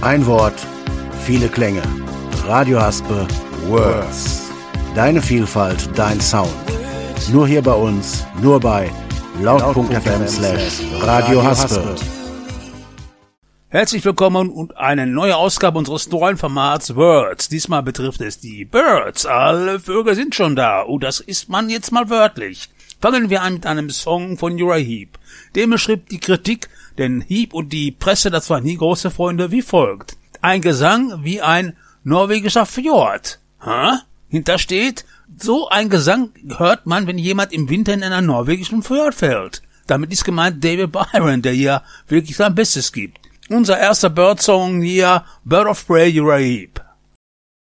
Ein Wort, viele Klänge. Radio Haspe Words. Deine Vielfalt, dein Sound. Nur hier bei uns, nur bei laut.fm/Radio Haspe. Herzlich willkommen und eine neue Ausgabe unseres neuen Formats Words. Diesmal betrifft es die Birds. Alle Vögel sind schon da. Und das ist man jetzt mal wörtlich. Fangen wir an mit einem Song von Uriah Heep. Dem beschrieb die Kritik, denn Heep und die Presse, das waren nie große Freunde, wie folgt. Ein Gesang wie ein norwegischer Fjord. Hinter steht, so ein Gesang hört man, wenn jemand im Winter in einer norwegischen Fjord fällt. Damit ist gemeint David Byron, der hier wirklich sein Bestes gibt. Unser erster Bird-Song hier, Bird of Prey, Uriah Heep.